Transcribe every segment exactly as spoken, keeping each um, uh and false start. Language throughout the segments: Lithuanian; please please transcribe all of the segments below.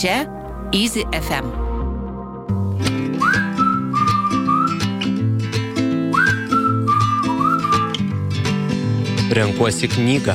Čia Easy F M. Renkuosi knygą.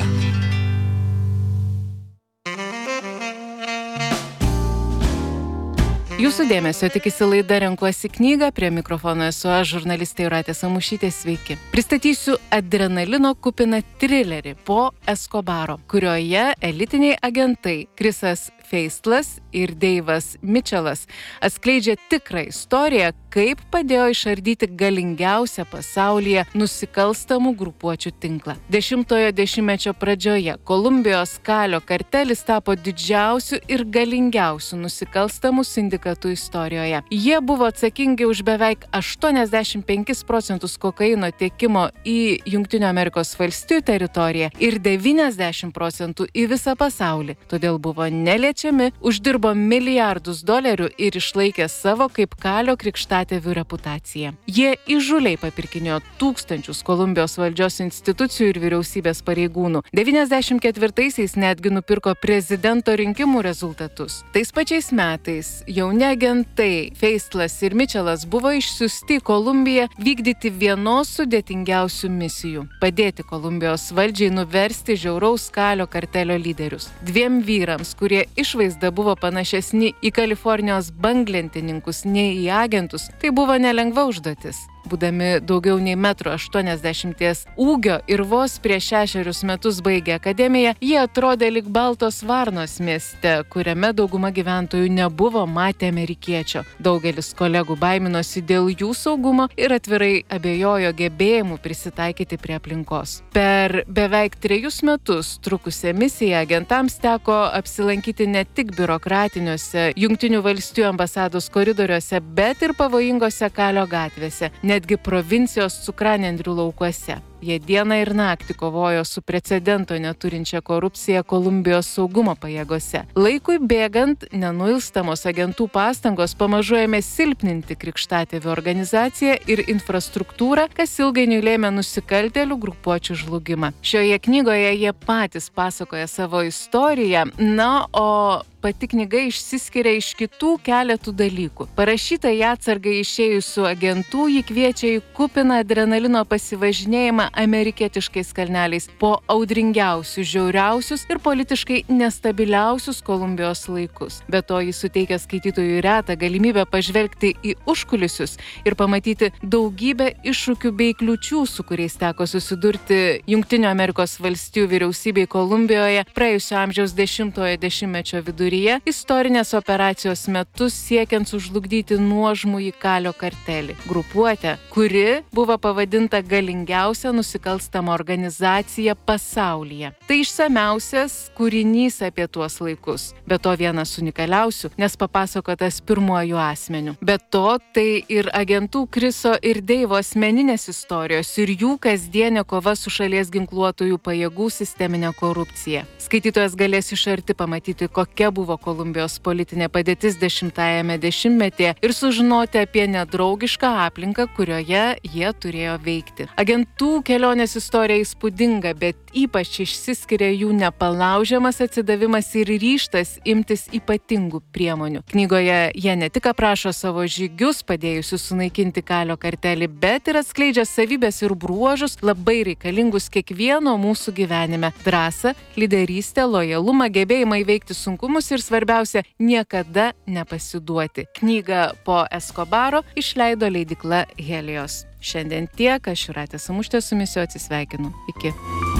Jūsų dėmesio tikisi laida Renkuosi knygą, prie mikrofono esu aš, žurnalistė Jūratė Samušytė, sveiki. Pristatysiu adrenalino kupiną trilerį po Escobaro, kurioje elitiniai agentai Chrisas Feistlas ir Deivas Mitčelas atskleidžia tikrą istoriją, kaip padėjo išardyti galingiausią pasaulyje nusikalstamų grupuočių tinklą. Dešimtojo dešimtmečio pradžioje Kolumbijos kalio kartelis tapo didžiausiu ir galingiausiu nusikalstamų sindikatų istorijoje. Jie buvo atsakingi už beveik aštuoniasdešimt penkis procentus kokaino tiekimo į Jungtinių Amerikos valstijų teritoriją ir devyniasdešimt procentų į visą pasaulį. Todėl buvo neliečiami, uždirbo milijardus dolerių ir išlaikė savo kaip kalio krikštatėvių reputaciją. Jie įžūliai papirkinėjo tūkstančius Kolumbijos valdžios institucijų ir vyriausybės pareigūnų. devyniasdešimt ketvirtaisiais netgi nupirko prezidento rinkimų rezultatus. Tais pačiais metais jauni agentai Feistlas ir Mitčelas buvo išsiųsti į Kolumbiją vykdyti vienos sudėtingiausių misijų – padėti Kolumbijos valdžiai nuversti žiauraus kalio kartelio lyderius. Dviem vyrams, kurie išvaizda buvo panašesni į Kalifornijos banglentininkus nei į agentus, tai buvo nelengva užduotis. Būdami daugiau nei metro aštuoniasdešimties ūgio ir vos prieš šešerius metus baigė akademiją, jie atrodė lyg baltos varnos mieste, kuriame dauguma gyventojų nebuvo matę amerikiečio. Daugelis kolegų baiminosi dėl jų saugumo ir atvirai abejojo gebėjimu prisitaikyti prie aplinkos. Per beveik trejus metus trukusią misiją agentams teko apsilankyti ne tik biurokratiniuose Jungtinių valstijų ambasados koridoriuose, bet ir pavojingose kalio gatvėse, netgi provincijos cukranendrių laukuose. Jie dieną ir naktį kovojo su precedento neturinčia korupcija Kolumbijos saugumo pajėgose. Laikui bėgant, nenuilstamos agentų pastangos pamažu ėmė silpninti krikštatėvių organizaciją ir infrastruktūrą, kas ilgainiui lėmė nusikaltėlių grupuočių žlugimą. Šioje knygoje jie patys pasakoja savo istoriją, na, o pati knyga išsiskiria iš kitų keletų dalykų. Parašyta į atsargai išėjusių agentų, ji kviečia į kupiną adrenalino pasivažinėjimą amerikietiškais kalneliais po audringiausius, žiauriausius ir politiškai nestabiliausius Kolumbijos laikus. Be to, jis suteikia skaitytojui retą galimybę pažvelgti į užkulisius ir pamatyti daugybę iššūkių bei kliūčių, su kuriais teko susidurti Jungtinių Amerikos valstijų vyriausybei Kolumbijoje praėjusio amžiaus dešimtojo dešimtmečio viduryje, istorinės operacijos metu siekiant sužlugdyti nuožmųjį kalio kartelį. Grupuotę, kuri buvo pavadinta galingiausia nusikalstama organizacija pasaulyje. Tai išsamiausias kūrinys apie tuos laikus. Be to vienas unikaliausių, nes papasakotas pirmuoju asmeniu. Be to tai ir agentų Chriso ir Deivo asmeninės istorijos ir jų kasdienė kova su šalies ginkluotųjų pajėgų sisteminė korupcija. Skaitytojas galės iš arti pamatyti, kokia buvo Kolumbijos politinė padėtis dešimtajame dešimtmetyje ir sužinoti apie nedraugišką aplinką, kurioje jie turėjo veikti. Agentų kelionės istorija įspūdinga, bet ypač išsiskiria jų nepalaužiamas atsidavimas ir ryžtas imtis ypatingų priemonių. Knygoje jie ne tik aprašo savo žygius, padėjusius sunaikinti kalio kartelį, bet ir atskleidžia savybės ir bruožus labai reikalingus kiekvieno mūsų gyvenime. Drąsą, lyderystę, lojalumą, gebėjimą įveikti sunkumus ir svarbiausia, niekada nepasiduoti. Knygą po Escobaro išleido leidykla Helios. Šiandien tiek, aš Jūratė Samušytė su jumis atsisveikinu. Iki.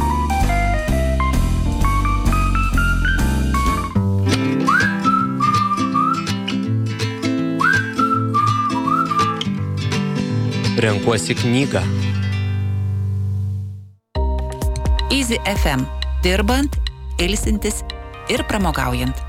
Renkuosi knygą. Easy F M. Dirbant, ilsintis ir pramogaujant.